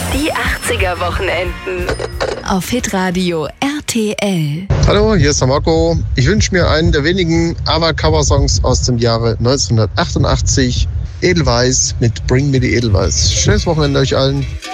Die 80er Wochenenden. Auf Hitradio RTL. Hallo, hier ist der Marco. Ich wünsche mir einen der wenigen ABBA-Cover-Songs aus dem Jahre 1988. Edelweiss mit Bring Me the Edelweiss. Schönes Wochenende euch allen.